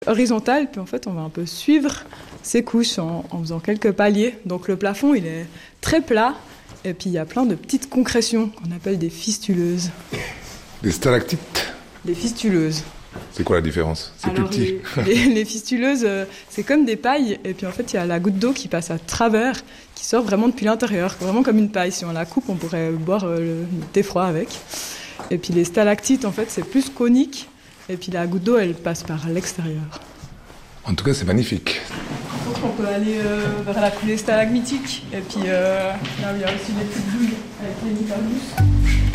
horizontale, puis en fait on va un peu suivre ces couches en faisant quelques paliers. Donc le plafond il est très plat, et puis il y a plein de petites concrétions qu'on appelle des fistuleuses. Des stalactites? Des fistuleuses. C'est quoi la différence? C'est Alors, plus petit. les fistuleuses, c'est comme des pailles, et puis en fait il y a la goutte d'eau qui passe à travers, qui sort vraiment depuis l'intérieur, vraiment comme une paille. Si on la coupe, on pourrait boire le thé froid avec. Et puis les stalactites, en fait, c'est plus conique, et puis la goutte d'eau, elle passe par l'extérieur. En tout cas, c'est magnifique. Donc on peut aller vers la coulée stalagmitique, et puis là où il y a aussi les petites boules avec les microbus.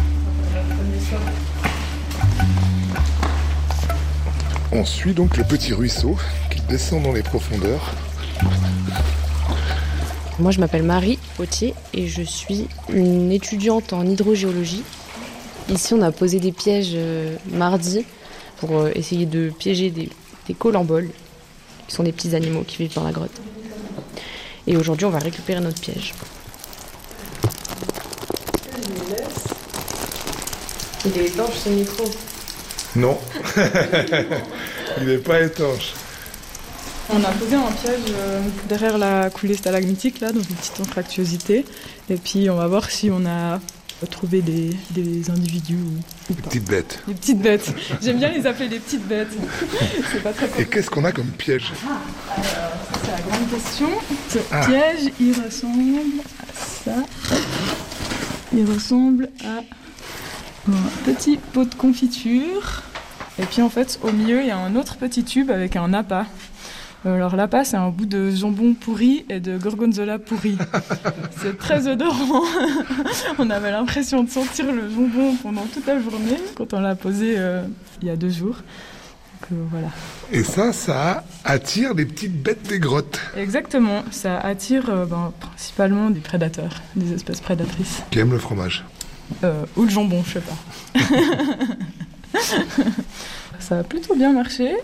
On suit donc le petit ruisseau qui descend dans les profondeurs. Moi, je m'appelle Marie Potier et je suis une étudiante en hydrogéologie. Ici, on a posé des pièges mardi pour essayer de piéger des colamboles, qui sont des petits animaux qui vivent dans la grotte. Et aujourd'hui, on va récupérer notre piège. Il est étanche, ce micro. Non, il n'est pas étanche. On a posé un piège derrière la coulée stalagmitique, là, dans une petite anfractuosité. Et puis on va voir si on a trouvé des individus ou pas. Des petites bêtes. Des petites bêtes. J'aime bien les appeler des petites bêtes. C'est pas très Et qu'est-ce qu'on a comme piège? Alors, ça c'est la grande question. Ce piège, il ressemble à ça. Il ressemble à un petit pot de confiture. Et puis en fait, au milieu, il y a un autre petit tube avec un appât. Alors l'appât, c'est un bout de jambon pourri et de gorgonzola pourri. C'est très odorant. On avait l'impression de sentir le jambon pendant toute la journée quand on l'a posé il y a 2 jours. Donc voilà. Et ça attire des petites bêtes des grottes. Exactement. Ça attire principalement des prédateurs, des espèces prédatrices. Qui aiment le fromage. Ou le jambon, je sais pas. Ça a plutôt bien marché.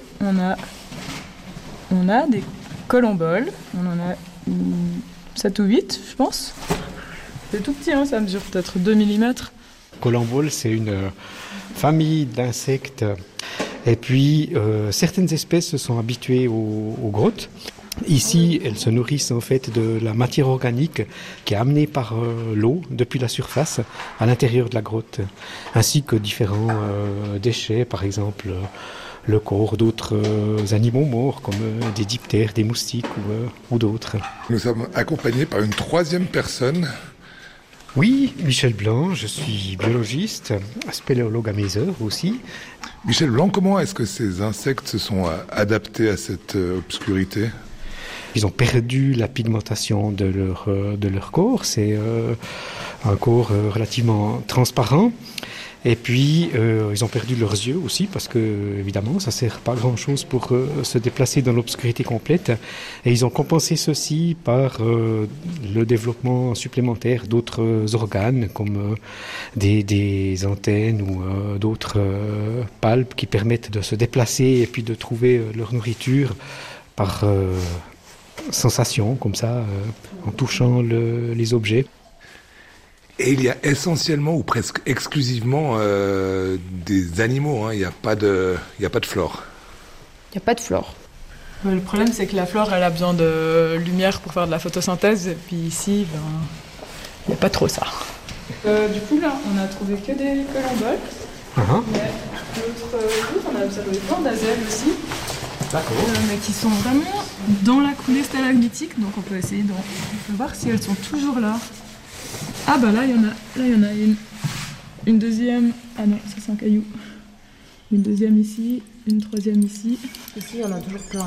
On a des colamboles. On en a 7 ou 8, je pense. C'est tout petit, hein, ça mesure peut-être 2 mm. Colambole, c'est une famille d'insectes. Et puis, certaines espèces se sont habituées aux grottes. Ici, elles se nourrissent en fait de la matière organique qui est amenée par l'eau depuis la surface à l'intérieur de la grotte, ainsi que différents déchets, par exemple le corps d'autres animaux morts comme des diptères, des moustiques ou d'autres. Nous sommes accompagnés par une 3e personne. Oui, Michel Blanc, je suis biologiste, spéléologue à mes heures aussi. Michel Blanc, comment est-ce que ces insectes se sont adaptés à cette obscurité ? Ils ont perdu la pigmentation de leur corps. C'est un corps relativement transparent. Et puis, ils ont perdu leurs yeux aussi parce que, évidemment, ça sert pas à grand-chose pour se déplacer dans l'obscurité complète. Et ils ont compensé ceci par le développement supplémentaire d'autres organes comme des antennes ou d'autres palpes qui permettent de se déplacer et puis de trouver leur nourriture par sensation, comme ça, en touchant les objets. Et il y a essentiellement ou presque exclusivement des animaux, hein. Il n'y a pas de flore. Il n'y a pas de flore. Le problème, c'est que la flore, elle a besoin de lumière pour faire de la photosynthèse. Et puis ici, il n'y a pas trop ça. Du coup, là, on a trouvé que des colamboles. Mais l'autre jour, on a observé plein d'azelles aussi. D'accord. Mais qui sont vraiment dans la coulée stalagmitique. Donc on peut essayer on peut voir si elles sont toujours là. Ah bah là il y en a une deuxième. Ah non, ça c'est un caillou. Une deuxième ici, une troisième ici. Ici, il y en a toujours plein.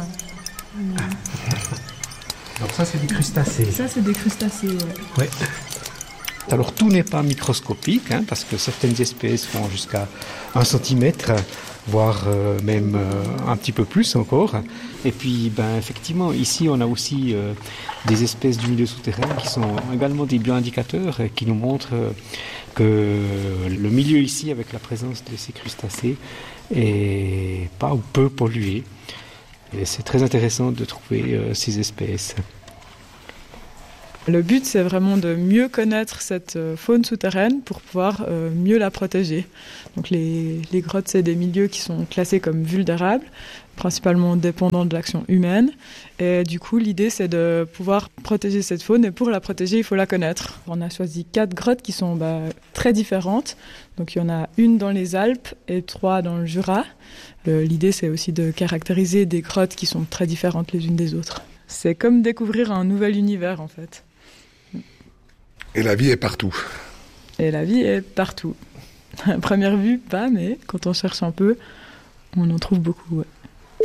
Donc ça, c'est des crustacés. Ça c'est des crustacés, ouais. Alors tout n'est pas microscopique, hein, parce que certaines espèces font jusqu'à 1 cm, voire même un petit peu plus encore. Et puis effectivement, ici on a aussi des espèces du milieu souterrain qui sont également des bioindicateurs qui nous montrent que le milieu ici, avec la présence de ces crustacés, est pas ou peu pollué. Et c'est très intéressant de trouver ces espèces. Le but, c'est vraiment de mieux connaître cette faune souterraine pour pouvoir mieux la protéger. Donc les grottes, c'est des milieux qui sont classés comme vulnérables, principalement dépendants de l'action humaine. Et du coup, l'idée, c'est de pouvoir protéger cette faune. Et pour la protéger, il faut la connaître. On a choisi 4 grottes qui sont très différentes. Donc il y en a une dans les Alpes et 3 dans le Jura. L'idée, c'est aussi de caractériser des grottes qui sont très différentes les unes des autres. C'est comme découvrir un nouvel univers, en fait. Et la vie est partout. Et la vie est partout. À première vue, pas, mais quand on cherche un peu, on en trouve beaucoup. Ouais.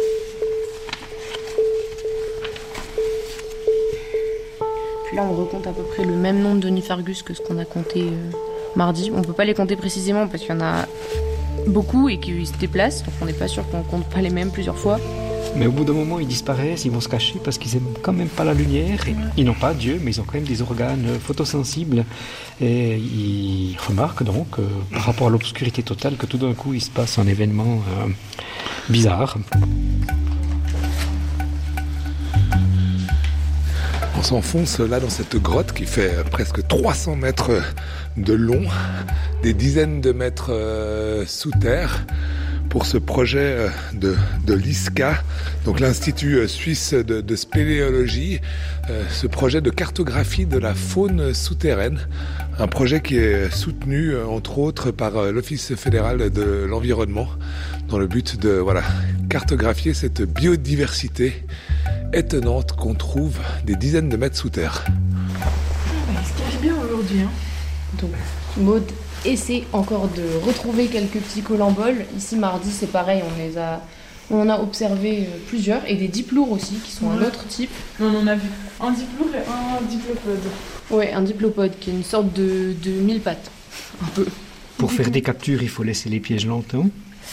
Puis là, on recompte à peu près le même nombre de niphargus que ce qu'on a compté mardi. On peut pas les compter précisément parce qu'il y en a beaucoup et qu'ils se déplacent, donc on n'est pas sûr qu'on compte pas les mêmes plusieurs fois. Mais au bout d'un moment, ils disparaissent, ils vont se cacher parce qu'ils aiment quand même pas la lumière. Et ils n'ont pas Dieu, mais ils ont quand même des organes photosensibles. Et ils remarquent donc, par rapport à l'obscurité totale, que tout d'un coup, il se passe un événement bizarre. On s'enfonce là dans cette grotte qui fait presque 300 mètres de long, des dizaines de mètres sous terre, pour ce projet de l'ISCA, donc l'Institut suisse de spéléologie, ce projet de cartographie de la faune souterraine, un projet qui est soutenu entre autres par l'Office fédéral de l'environnement, dans le but de cartographier cette biodiversité étonnante qu'on trouve des dizaines de mètres sous terre. Il se cache bien aujourd'hui. Donc, Maud essaie encore de retrouver quelques petits colamboles. Ici, mardi, c'est pareil, on en a observé plusieurs, et des diploures aussi, qui sont un autre type. On en a vu un diploure et un diplopode. Ouais, un diplopode, qui est une sorte de mille pattes, un peu. Pour faire des captures, il faut laisser les pièges longtemps.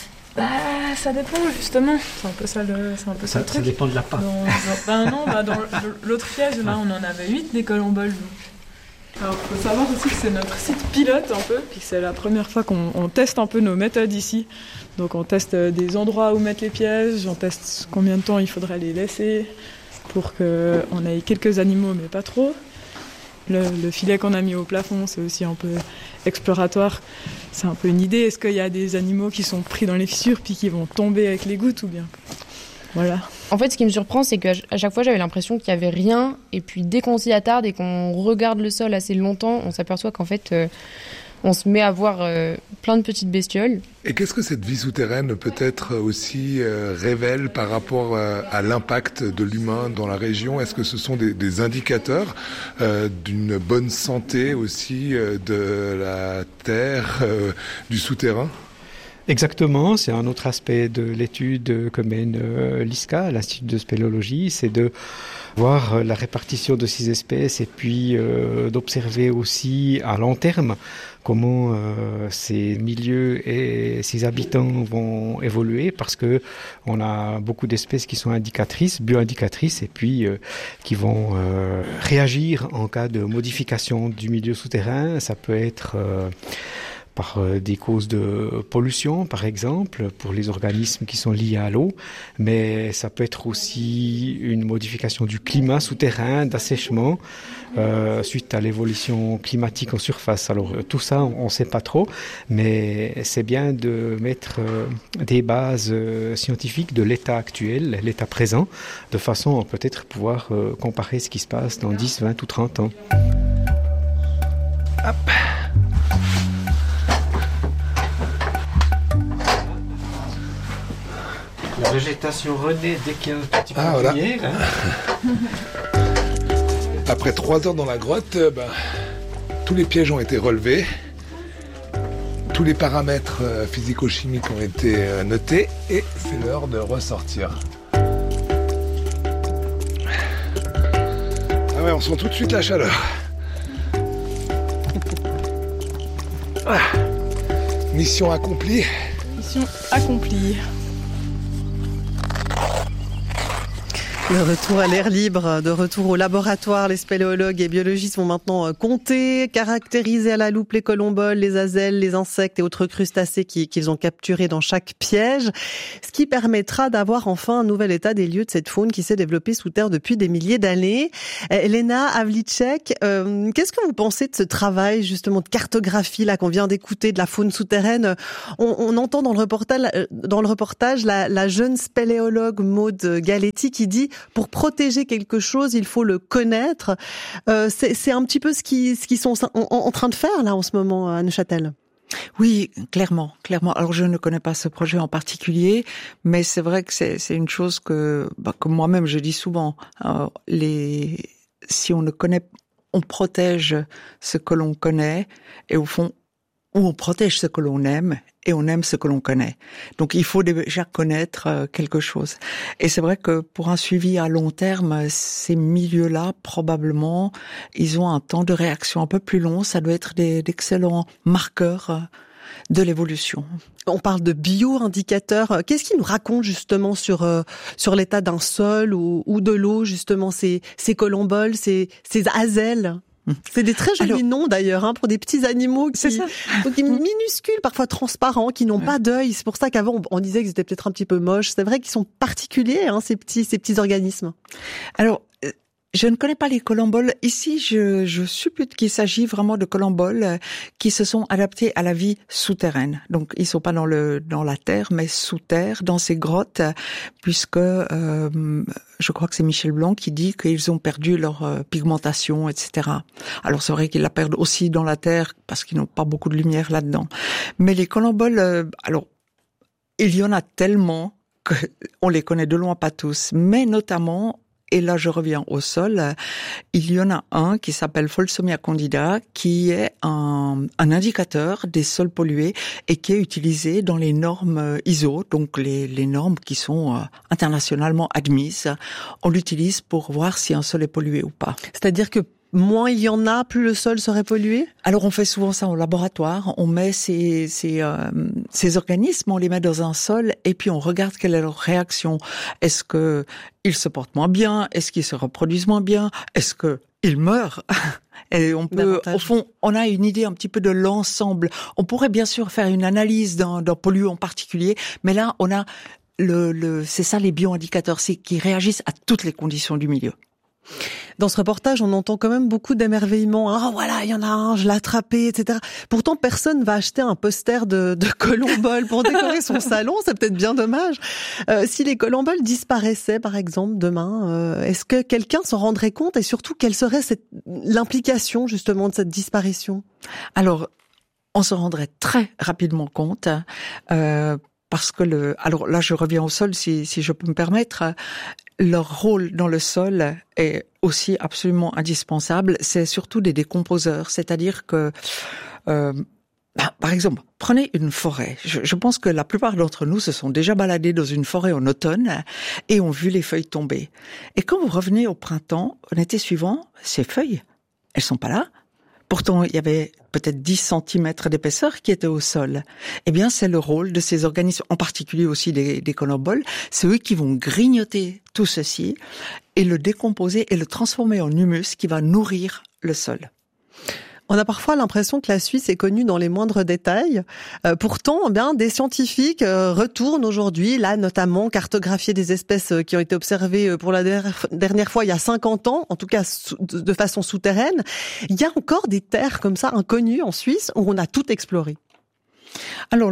Ça dépend justement, c'est un peu ça le truc. Ça dépend de la patte. Dans l'autre piège, là, on en avait 8 des colamboles. Alors, il faut savoir aussi que c'est notre site pilote un peu, puis c'est la première fois qu'on teste un peu nos méthodes ici. Donc on teste des endroits où mettre les pièges, on teste combien de temps il faudrait les laisser pour qu'on ait quelques animaux, mais pas trop. Le filet qu'on a mis au plafond, c'est aussi un peu exploratoire. C'est un peu une idée. Est-ce qu'il y a des animaux qui sont pris dans les fissures puis qui vont tomber avec les gouttes ou bien? Voilà. En fait, ce qui me surprend, c'est qu'à chaque fois, j'avais l'impression qu'il n'y avait rien. Et puis, dès qu'on s'y attarde et qu'on regarde le sol assez longtemps, on s'aperçoit qu'en fait, on se met à voir plein de petites bestioles. Et qu'est-ce que cette vie souterraine peut-être aussi révèle par rapport à l'impact de l'humain dans la région? Est-ce que ce sont des indicateurs d'une bonne santé aussi de la terre, du souterrain? Exactement, c'est un autre aspect de l'étude que mène l'ISCA, l'Institut de spéléologie, c'est de voir la répartition de ces espèces et puis d'observer aussi à long terme comment ces milieux et ces habitants vont évoluer, parce que on a beaucoup d'espèces qui sont indicatrices, bioindicatrices, et puis qui vont réagir en cas de modification du milieu souterrain. Ça peut être par des causes de pollution, par exemple, pour les organismes qui sont liés à l'eau, mais ça peut être aussi une modification du climat souterrain, d'assèchement, suite à l'évolution climatique en surface. Alors tout ça, on ne sait pas trop, mais c'est bien de mettre des bases scientifiques de l'état actuel, l'état présent, de façon à peut-être pouvoir comparer ce qui se passe dans 10, 20 ou 30 ans. Hop. La végétation renaît dès qu'il y a un petit peu de lumière. Après 3 heures dans la grotte, tous les pièges ont été relevés. Tous les paramètres physico-chimiques ont été notés et c'est l'heure de ressortir. Ah ouais, on sent tout de suite la chaleur. Mission accomplie. Mission accomplie. Le retour à l'air libre, de retour au laboratoire, les spéléologues et biologistes vont maintenant compter, caractériser à la loupe les colomboles, les azelles, les insectes et autres crustacés qu'ils ont capturés dans chaque piège, ce qui permettra d'avoir enfin un nouvel état des lieux de cette faune qui s'est développée sous terre depuis des milliers d'années. Lena Havlicek, qu'est-ce que vous pensez de ce travail justement de cartographie là qu'on vient d'écouter de la faune souterraine? On entend dans le reportage la jeune spéléologue Maude Galetti qui dit: pour protéger quelque chose, il faut le connaître. C'est un petit peu ce qu'ils sont en train de faire là en ce moment à Neuchâtel. Oui, clairement. Alors je ne connais pas ce projet en particulier, mais c'est vrai que c'est une chose que moi-même je dis souvent. Si on ne connaît, on protège ce que l'on connaît, et au fond, où on protège ce que l'on aime et on aime ce que l'on connaît. Donc il faut déjà connaître quelque chose. Et c'est vrai que pour un suivi à long terme, ces milieux-là, probablement, ils ont un temps de réaction un peu plus long. Ça doit être d'excellents marqueurs de l'évolution. On parle de bio-indicateurs. Qu'est-ce qui nous raconte justement sur l'état d'un sol ou de l'eau, justement, ces colomboles, ces azelles? C'est des très jolis noms d'ailleurs, pour des petits animaux qui minuscules, parfois transparents, qui n'ont pas d'œil. C'est pour ça qu'avant on disait qu'ils étaient peut-être un petit peu moches. C'est vrai qu'ils sont particuliers, ces petits organismes. Alors, je ne connais pas les colomboles. Ici, je suppute qu'il s'agit vraiment de colomboles qui se sont adaptés à la vie souterraine. Donc, ils sont pas dans la terre, mais sous terre, dans ces grottes, puisque je crois que c'est Michel Blanc qui dit qu'ils ont perdu leur pigmentation, etc. Alors, c'est vrai qu'ils la perdent aussi dans la terre parce qu'ils n'ont pas beaucoup de lumière là-dedans. Mais les colomboles, alors, il y en a tellement qu'on les connaît de loin pas tous, mais notamment. Et là, je reviens au sol. Il y en a un qui s'appelle Folsomia candida, qui est un indicateur des sols pollués et qui est utilisé dans les normes ISO, donc les normes qui sont internationalement admises. On l'utilise pour voir si un sol est pollué ou pas. C'est-à-dire que moins il y en a, plus le sol serait pollué? Alors on fait souvent ça au laboratoire, on met ces organismes, on les met dans un sol et puis on regarde quelle est leur réaction. Est-ce que ils se portent moins bien? Est-ce qu'ils se reproduisent moins bien? Est-ce que ils meurent? Et on peut, au fond, on a une idée un petit peu de l'ensemble. On pourrait bien sûr faire une analyse d'un polluant en particulier, mais là on a c'est ça les bioindicateurs, c'est qui réagissent à toutes les conditions du milieu. Dans ce reportage, on entend quand même beaucoup d'émerveillement. Ah, voilà, il y en a un, je l'ai attrapé, etc. Pourtant, personne va acheter un poster de colomboles pour décorer son salon. C'est peut-être bien dommage. Si les colomboles disparaissaient, par exemple, demain, est-ce que quelqu'un s'en rendrait compte? Et surtout, quelle serait l'implication, justement, de cette disparition? Alors, on se rendrait très rapidement compte, parce que alors là, je reviens au sol, si je peux me permettre. Leur rôle dans le sol est aussi absolument indispensable. C'est surtout des décomposeurs, c'est-à-dire que, par exemple, prenez une forêt. Je pense que la plupart d'entre nous se sont déjà baladés dans une forêt en automne et ont vu les feuilles tomber. Et quand vous revenez au printemps, en été suivant, ces feuilles, elles sont pas là. Pourtant, il y avait peut-être 10 centimètres d'épaisseur qui étaient au sol. Eh bien, c'est le rôle de ces organismes, en particulier aussi des colomboles. C'est eux qui vont grignoter tout ceci et le décomposer et le transformer en humus qui va nourrir le sol. On a parfois l'impression que la Suisse est connue dans les moindres détails. Pourtant, des scientifiques retournent aujourd'hui, là notamment, cartographier des espèces qui ont été observées pour la dernière fois il y a 50 ans, en tout cas de façon souterraine. Il y a encore des terres comme ça inconnues en Suisse où on a tout exploré. Alors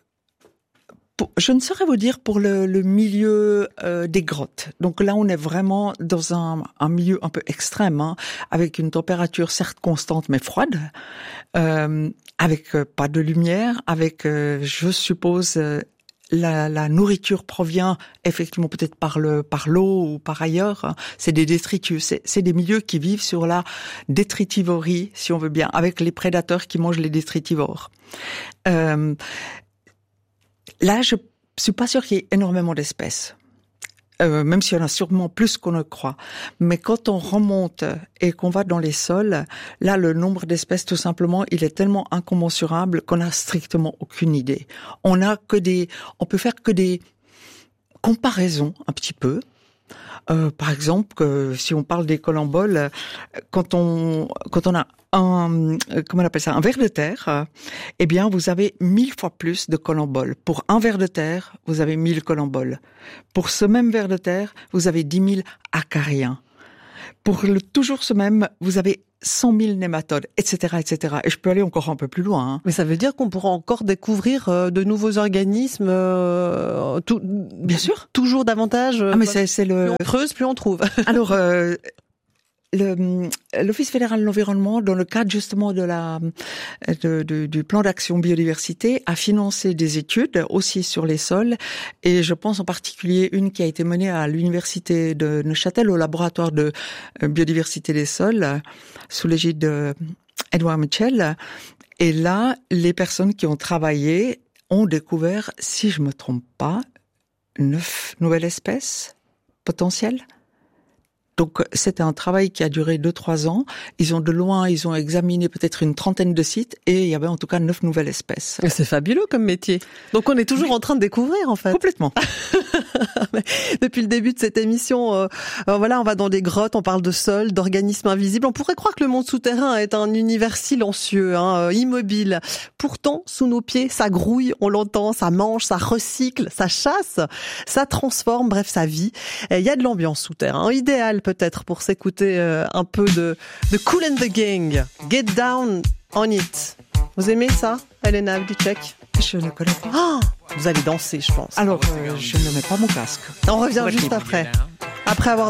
je ne saurais vous dire pour le milieu des grottes. Donc là, on est vraiment dans un milieu un peu extrême, avec une température certes constante mais froide, avec pas de lumière, avec, je suppose, la nourriture provient effectivement peut-être par l'eau ou par ailleurs. C'est des détritus, c'est des milieux qui vivent sur la détritivorie, si on veut bien, avec les prédateurs qui mangent les détritivores. Là, je suis pas sûre qu'il y ait énormément d'espèces, même s'il y en a sûrement plus qu'on ne croit. Mais quand on remonte et qu'on va dans les sols, là, le nombre d'espèces, tout simplement, il est tellement incommensurable qu'on n'a strictement aucune idée. On peut faire que des comparaisons, un petit peu. Par exemple, si on parle des colamboles, quand on a un ver de terre, eh bien, vous avez 1000 fois plus de colamboles. Pour un ver de terre, vous avez 1000 colamboles. Pour ce même ver de terre, vous avez 10 000 acariens. Pour toujours ce même, vous avez 100 000 nématodes, etc., etc. Et je peux aller encore un peu plus loin. Mais ça veut dire qu'on pourra encore découvrir de nouveaux organismes, bien sûr, toujours davantage. Mais c'est le. Plus on creuse, plus on trouve. Alors. L'Office fédéral de l'environnement, dans le cadre justement du plan d'action biodiversité, a financé des études aussi sur les sols, et je pense en particulier une qui a été menée à l'université de Neuchâtel au laboratoire de biodiversité des sols sous l'égide de Edouard Mitchell. Et là, les personnes qui ont travaillé ont découvert, si je me trompe pas, 9 nouvelles espèces potentielles. Donc, c'était un travail qui a duré 2-3 ans. Ils ont examiné peut-être une trentaine de sites et il y avait en tout cas 9 nouvelles espèces. C'est fabuleux comme métier. Donc, on est toujours en train de découvrir, en fait. Complètement. Depuis le début de cette émission, voilà, on va dans des grottes, on parle de sol, d'organismes invisibles. On pourrait croire que le monde souterrain est un univers silencieux, immobile. Pourtant, sous nos pieds, ça grouille, on l'entend, ça mange, ça recycle, ça chasse, ça transforme, bref, ça vit. Il y a de l'ambiance souterrain, idéal peut-être pour s'écouter un peu de Kool and the Gang. Get down on it. Vous aimez ça, Elena Havlicek? Je ne connais pas. Vous allez danser, je pense. Alors, je ne mets pas mon casque. On revient juste après avoir